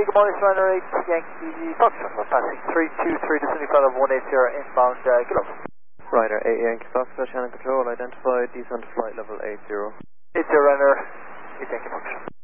good morning, Runner 8 Yankee Foxtrot. We're passing 323 descending flight of 180 inbound, good luck. Ryder 8 Yankee Foxtrot, channel control, identified, descent to flight level 80. 80 Runner 8 Yankee Foxtrot.